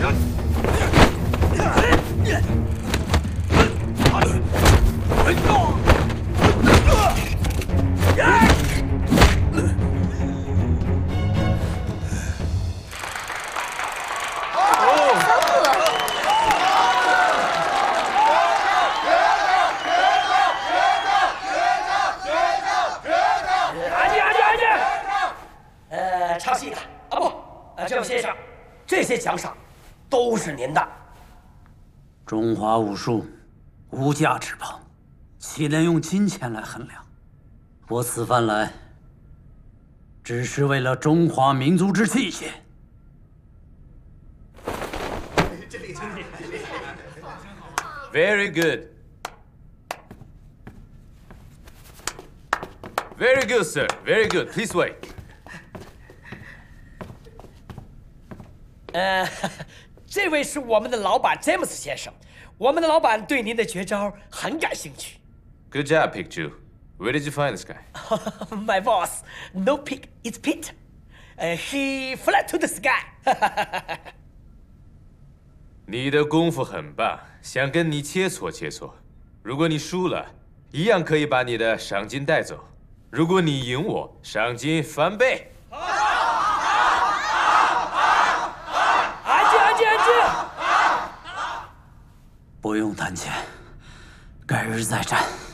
唱戏的啊不，这位先生，这些奖赏都是您的。 中华武术无价之宝，岂能用金钱来衡量？我此番来，只是为了中华民族之气节。 Very good. Very good, sir. Very good. Please wait. 这位是我们的老板詹姆斯先生，我们的老板对您的绝招很感兴趣。 Good job, Pikachu. Where did you find this guy? My boss, no pick, it's Pete. He fly to the sky. 你的功夫很棒，想跟你切磋切磋。如果你输了，一样可以把你的赏金带走。如果你赢我，赏金翻倍。 不用谈钱，改日再战。